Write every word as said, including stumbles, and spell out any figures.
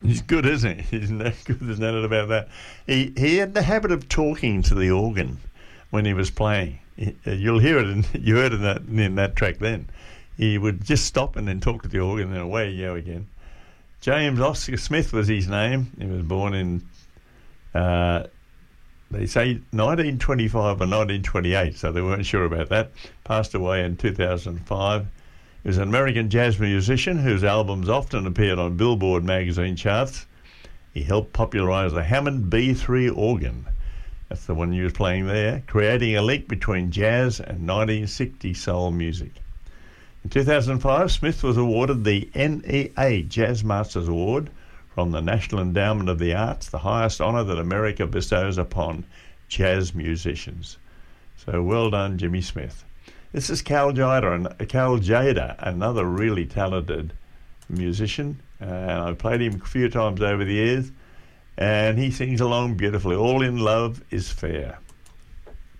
He's good, isn't he? He's no good. There's no doubt about that. He he had the habit of talking to the organ when he was playing. He, uh, you'll hear it, in, you heard in that in that track then. He would just stop and then talk to the organ, and away you go again. James Oscar Smith was his name. He was born in, uh, they say, nineteen twenty-five or nineteen twenty-eight, so they weren't sure about that. Passed away in two thousand five. He was an American jazz musician whose albums often appeared on Billboard magazine charts. He helped popularise the Hammond B three organ. That's the one you was playing there, creating a link between jazz and nineteen sixty soul music. In two thousand five, Smith was awarded the N E A Jazz Masters Award from the National Endowment of the Arts, the highest honour that America bestows upon jazz musicians. So well done, Jimmy Smith. This is Cal Jader, Cal Jader, another really talented musician. Uh, and I've played him a few times over the years, and he sings along beautifully. All in Love is Fair.